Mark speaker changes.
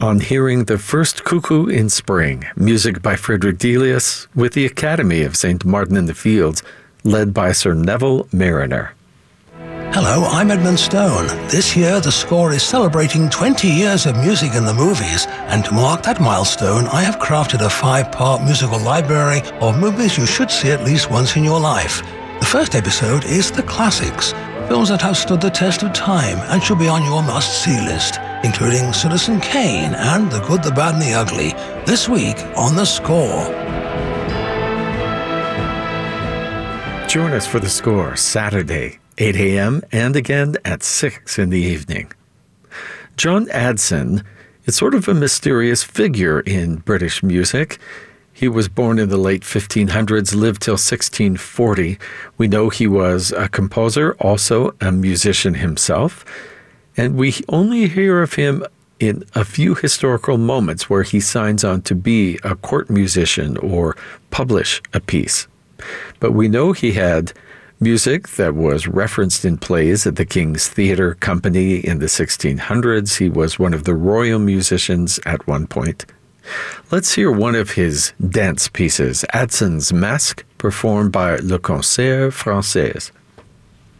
Speaker 1: on hearing the first Cuckoo in Spring, music by Frederick Delius, with the Academy of St. Martin in the Fields, led by Sir Neville Marriner.
Speaker 2: Hello, I'm Edmund Stone. This year, the score is celebrating 20 years of music in the movies, and to mark that milestone, I have crafted a 5-part musical library of movies you should see at least once in your life. The first episode is The Classics, films that have stood the test of time and should be on your must-see list, including Citizen Kane and The Good, the Bad and the Ugly, this week on The Score.
Speaker 1: Join us for The Score, Saturday, 8 a.m. and again at 6 in the evening. John Adson is sort of a mysterious figure in British music. He was born in the late 1500s, lived till 1640. We know he was a composer, also a musician himself, and we only hear of him in a few historical moments where he signs on to be a court musician or publish a piece. But we know he had music that was referenced in plays at the King's Theatre Company in the 1600s. He was one of the royal musicians at one point. Let's hear one of his dance pieces, Adson's Masque, performed by Le Concert Français.